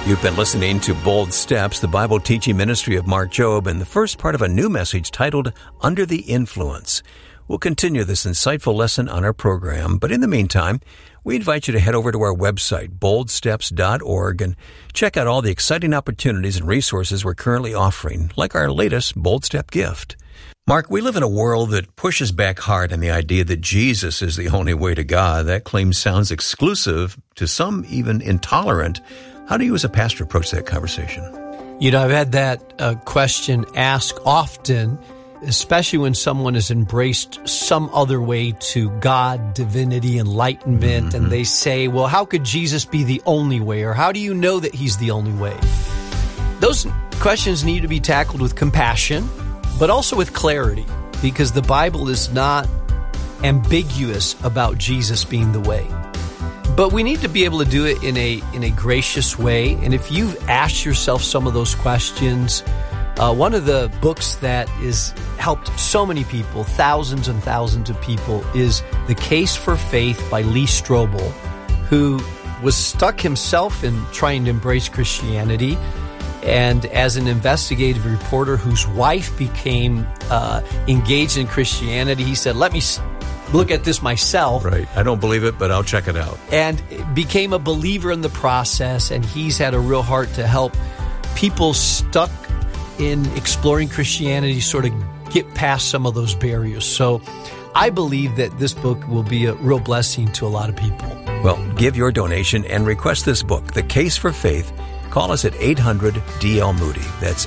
You've been listening to Bold Steps, the Bible teaching ministry of Mark Jobe, and the first part of a new message titled Under the Influence. We'll continue this insightful lesson on our program, but in the meantime, we invite you to head over to our website, boldsteps.org, and check out all the exciting opportunities and resources we're currently offering, like our latest Bold Step gift. Mark, we live in a world that pushes back hard on the idea that Jesus is the only way to God. That claim sounds exclusive, to some even intolerant. How do you as a pastor approach that conversation? You know, I've had that question asked often, especially when someone has embraced some other way to God, divinity, enlightenment, and they say, well, how could Jesus be the only way? Or how do you know that he's the only way? Those questions need to be tackled with compassion, but also with clarity, because the Bible is not ambiguous about Jesus being the way. But we need to be able to do it in a gracious way. And if you've asked yourself some of those questions, one of the books that has helped so many people, thousands and thousands of people, is The Case for Faith by Lee Strobel, who was stuck himself in trying to embrace Christianity. And as an investigative reporter whose wife became engaged in Christianity, he said, let me look at this myself. Right. I don't believe it, but I'll check it out. And became a believer in the process. And he's had a real heart to help people stuck in exploring Christianity sort of get past some of those barriers. So I believe that this book will be a real blessing to a lot of people. Well, give your donation and request this book, The Case for Faith. Call us at 800-DL-MOODY. That's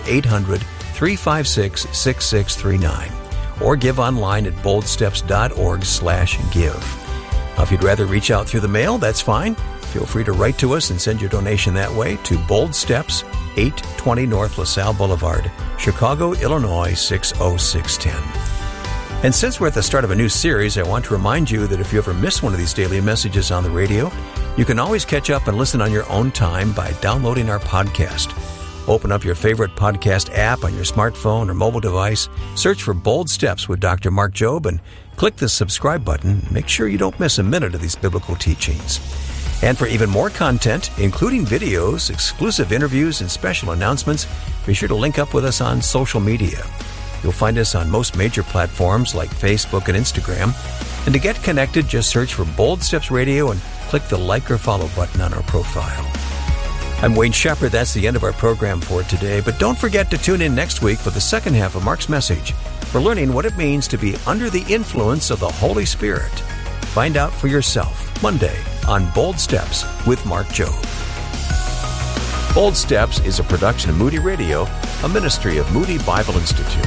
800-356-6639. Or give online at boldsteps.org/give. Now, if you'd rather reach out through the mail, that's fine. Feel free to write to us and send your donation that way to Bold Steps, 820 North LaSalle Boulevard, Chicago, Illinois, 60610. And since we're at the start of a new series, I want to remind you that if you ever miss one of these daily messages on the radio, you can always catch up and listen on your own time by downloading our podcast. Open up your favorite podcast app on your smartphone or mobile device, search for Bold Steps with Dr. Mark Jobe, and click the subscribe button. Make sure you don't miss a minute of these biblical teachings. And for even more content, including videos, exclusive interviews, and special announcements, be sure to link up with us on social media. You'll find us on most major platforms like Facebook and Instagram. And to get connected, just search for Bold Steps Radio and click the like or follow button on our profile. I'm Wayne Shepherd. That's the end of our program for today. But don't forget to tune in next week for the second half of Mark's message. We're learning what it means to be under the influence of the Holy Spirit. Find out for yourself Monday on Bold Steps with Mark Jobe. Bold Steps is a production of Moody Radio, a ministry of Moody Bible Institute.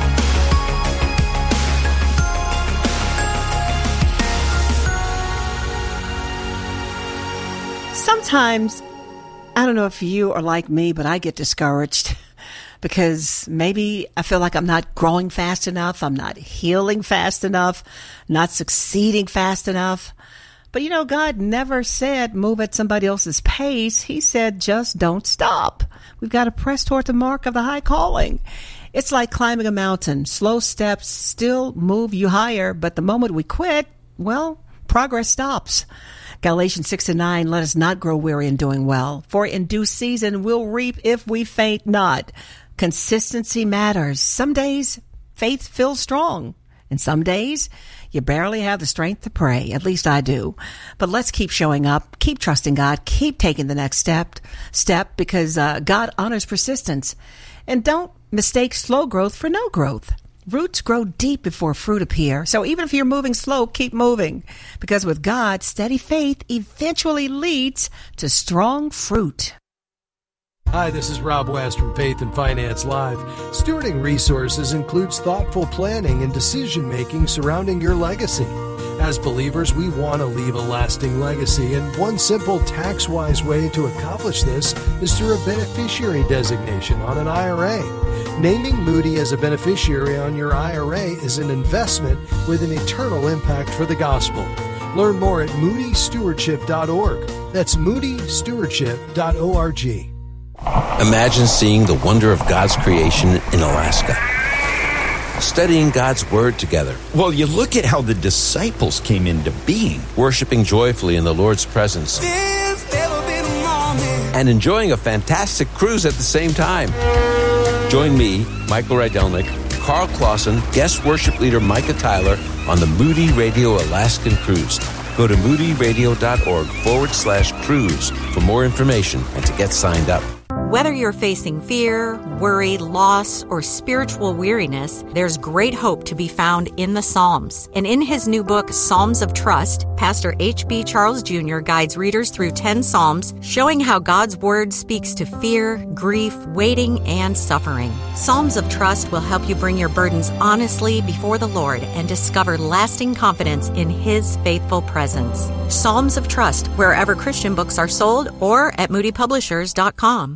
Sometimes, I don't know if you are like me, but I get discouraged because maybe I feel like I'm not growing fast enough, I'm not healing fast enough, not succeeding fast enough. But you know, God never said move at somebody else's pace. He said just don't stop. We've got to press toward the mark of the high calling. It's like climbing a mountain. Slow steps still move you higher, but the moment we quit, well, progress stops. Galatians 6:9, let us not grow weary in doing well, for in due season we'll reap if we faint not. Consistency matters. Some days faith feels strong, and some days you barely have the strength to pray. At least I do. But let's keep showing up, keep trusting God, keep taking the next step because God honors persistence. And don't mistake slow growth for no growth. Roots grow deep before fruit appear. So even if you're moving slow, keep moving. Because with God, steady faith eventually leads to strong fruit. Hi, this is Rob West from Faith and Finance Live. Stewarding resources includes thoughtful planning and decision-making surrounding your legacy. As believers, we want to leave a lasting legacy, and one simple tax-wise way to accomplish this is through a beneficiary designation on an IRA. Naming Moody as a beneficiary on your IRA is an investment with an eternal impact for the gospel. Learn more at moodystewardship.org. That's moodystewardship.org. Imagine seeing the wonder of God's creation in Alaska. Studying God's Word together. Well, you look at how the disciples came into being. Worshiping joyfully in the Lord's presence. There's never been a moment. and enjoying a fantastic cruise at the same time. Join me, Michael Rydelnik, Carl Clausen, guest worship leader Micah Tyler on the Moody Radio Alaskan Cruise. Go to moodyradio.org/cruise for more information and to get signed up. Whether you're facing fear, worry, loss, or spiritual weariness, there's great hope to be found in the Psalms. And in his new book, Psalms of Trust, Pastor H.B. Charles Jr. guides readers through 10 Psalms, showing how God's Word speaks to fear, grief, waiting, and suffering. Psalms of Trust will help you bring your burdens honestly before the Lord and discover lasting confidence in His faithful presence. Psalms of Trust, wherever Christian books are sold, or at moodypublishers.com.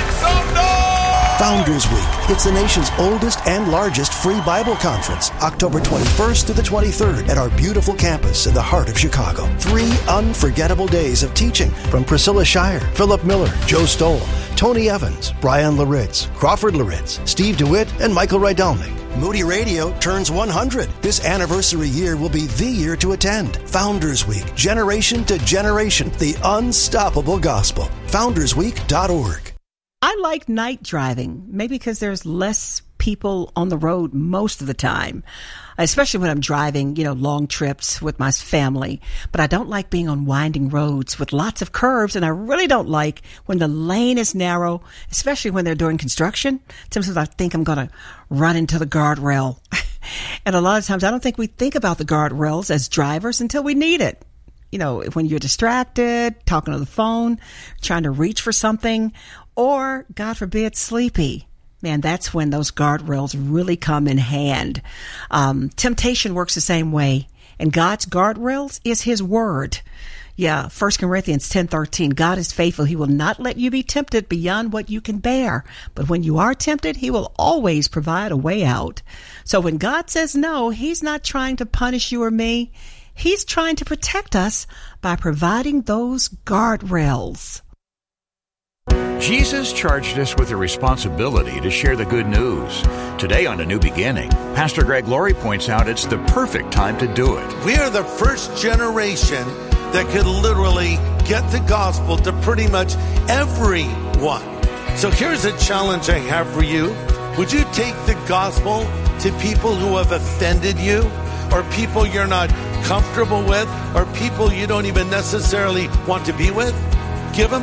Founders Week. It's the nation's oldest and largest free Bible conference, October 21st to the 23rd at our beautiful campus in the heart of Chicago. 3 unforgettable days of teaching from Priscilla Shire, Philip Miller, Joe Stoll, Tony Evans, Brian Laritz, Crawford Laritz, Steve DeWitt, and Michael Rydelnik. Moody Radio turns 100. This anniversary year will be the year to attend. Founders Week, generation to generation, the unstoppable gospel. FoundersWeek.org. I like night driving, maybe because there's less people on the road most of the time, especially when I'm driving, long trips with my family. But I don't like being on winding roads with lots of curves, and I really don't like when the lane is narrow, especially when they're doing construction. Sometimes I think I'm going to run into the guardrail. And a lot of times I don't think we think about the guardrails as drivers until we need it. When you're distracted, talking on the phone, trying to reach for something, or, God forbid, sleepy. Man, that's when those guardrails really come in hand. Temptation works the same way. And God's guardrails is His Word. Yeah, 1 Corinthians 10:13. God is faithful. He will not let you be tempted beyond what you can bear. But when you are tempted, He will always provide a way out. So when God says no, He's not trying to punish you or me. He's trying to protect us by providing those guardrails. Jesus charged us with a responsibility to share the good news. Today on A New Beginning, Pastor Greg Laurie points out it's the perfect time to do it. We are the first generation that could literally get the gospel to pretty much everyone. So here's a challenge I have for you. Would you take the gospel to people who have offended you, or people you're not comfortable with, or people you don't even necessarily want to be with? Give them